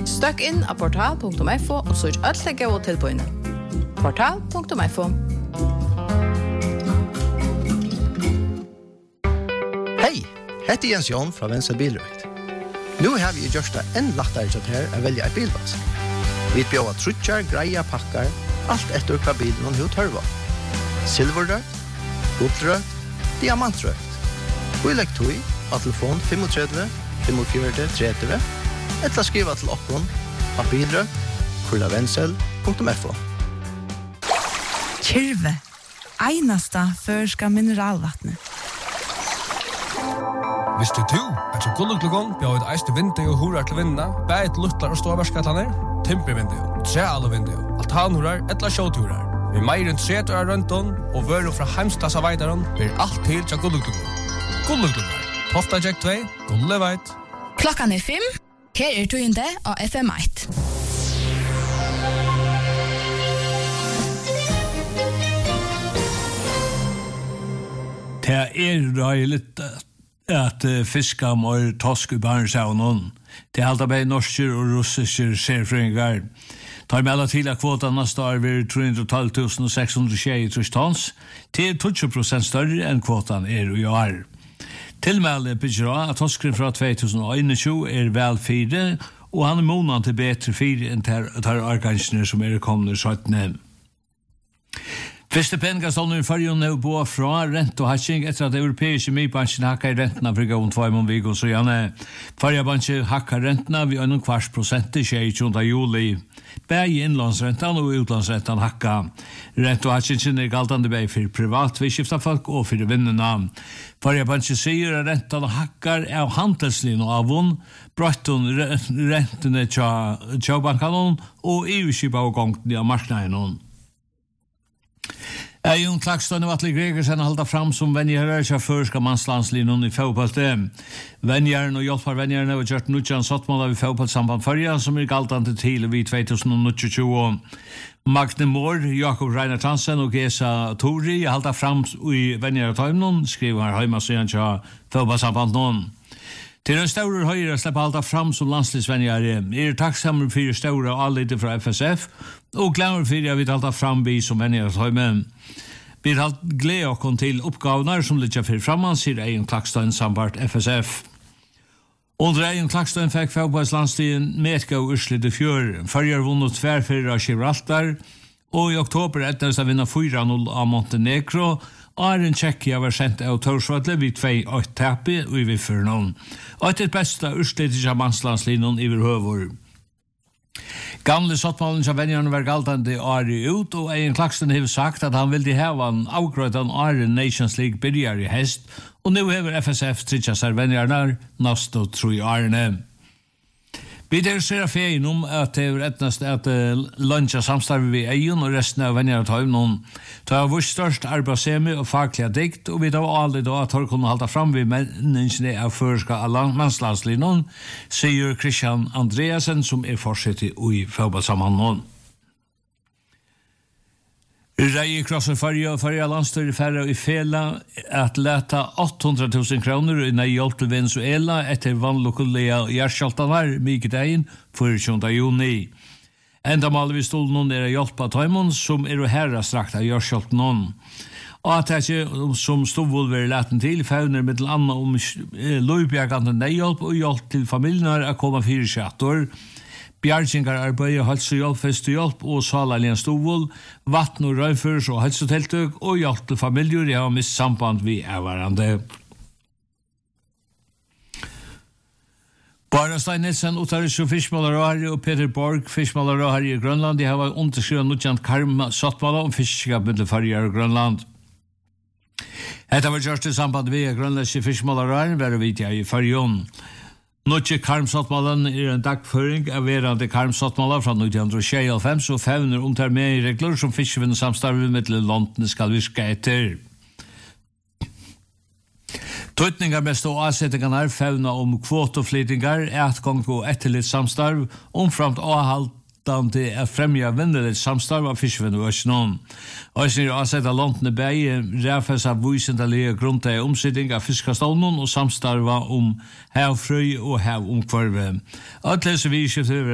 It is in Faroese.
Støkk inn av portal.fo og søk alle gode tilbøyene. Portal.fo. Hei, heter Jens Jon fra Venstre Bilrøkt. Nå har vi gjort det enn lettere til her å velge et bilvask. Vi bjør trutjar, greia, pakkar, alt etter hva bilen og tørva. Silverrøkt, guldrøkt, diamantrøkt. Vi legger tog av telefon 35 45 30 eller skriva til okkon av bilrøkt@vensel.fo. Kyrve, einasta førska mineralvattnet. Visste du at så gulluglugon bjóð eiste vindu og hurar til vinna, bæt luttar og ståvarskatlaner, timpervindu, trealuvindu, altanhurar, etla sjóturar. Vi meir enn 30 år rønton og vøru fra heimstassa veidaron blir alt til til gulluglugon. Gulluglugon, Tofta Jack 2, Gulleveit. Klokkan 5, her tøyende av FM1. Det røyligt at fiska mår tosk i Barentshavnen. Det halta bei norsker og russiske særfrøyngar. Tar melda til at kvotan neste år vil 312.623 tons, til 20% større enn kvotan i år. Tilmelde bygger at toskren fra 2021 vel 4, og han måneden til bedre 4 enn tar arkansene som kommet 17. Første pengastallen i fargen er på fra rent og hatching etter at europeiske mye-banken hakker rentene for gående 2 måneder, så gjerne fargebanken hakker rentene ved 1,25% 22. juli. Begge innlandsrentene og utlandsrentene hakker. Rent og hatchingen er galtende begge for privat vidskiftefolk og for vinnene. Fargebanken sier at rentene hakker av handelslinjen og avvån, brøtten rentene til bankene og EU-skipet og gongten av marknaden. Jon Klakston og Atle Gregersen halda fram som venjærer til førska mannslandslinjen i fotballet. Venjæren og hjelper venjærene har gjort nødjan sottmål av fotballsamband førja som galtande til vi 2022. Magne Mohr, Jakob Reiner Tansen og Gesa Tori halda fram i venjæretøymnen, skriver her heima siden til fotballsamband. Til en større høyre slipper halda fram som landslisvenjære takksammer for større allite fra FSF og glemmer for at vi halda fram vi som venjæretøymen. Vi har glede oss til oppgavene som ligger for fremman, sier Eion Klakstein sambart FSF. Under Eion Klakstein fikk fotballslandstiden medgav urslit i fjør. Førjer vunnet 2-4 av Gibraltar, og i oktober etter å vinne 4-0 av Montenegro, Aren Tjekkia var sendt av Torsvadle vid 2-8 tapi og i vifførnån. Og etter besta urslitet av mannslandslinjen i høvor. Gamle sottmålen som venjerne var galtande året ut, og Eion Klaksten har sagt at han ville heva en avgrøytan året Nations League byrjar i hest, og nå hever FSF tritja seg venjerne nast og 3 årene. Vi ser feien om at det etnast at lunsja samstarve vi Eion og resten av venjerne det har vår størst arbeidssemi og faglige dikt, og vi tar aldri da at har kunne halda fram vi menneskene av førska mannslandslinjen, sier Christian Andreasen, som fortsett i fotballsammanhånd. Rei krosser farja landstyr færre i fela at leta 800.000 kroner i hjelp til Venezuela etter vannlokulige gjerskjaltanar mykje dagen for 20. juni. Enda maler vi stod noen hjelp av Taimon som herra strakt av gjerskjaltanon. Og at det ikke som Stovvold vil leten til fevner med til anna om lovbjergande nøyhjelp og hjelp til familier å komme 4 år. Bjargingar arbeid, helsehjelp, festehjelp og salalien Stovvold, vatten og røyførs og helseteltøk og hjelp til familier har mist samband vi hverandre. Bara Stein Nilsen, Ottarisjo Fiskmålaråhari og Peter Borg, Fiskmålaråhari i Grønland, de har underskrevet nødjent karma sottmåla om fiskeskap mellom Farjar og Grønland. Hetta var gjort i samband vi grønlandske Fiskmålaråhari, var vidtja i Farjon. Nødje karmsottmålen en dagføring av verande karmsottmåler fra 1995 og fevner omtar med regler som fiskevinn samstarve med landene skal virke etter. Tøytningar mest og avsettingar fevna om kvotoflytingar, etgang og etterlitt samstarv, omframt avhaltande er fremja vennelitt samstarv av fiskevinn og øsnon. Øsner avsetta landene beie ræfes av vysendalige grunnteg omsitting av fiskastånden og samstarva om havfrøy og havomkvarve. Atles vi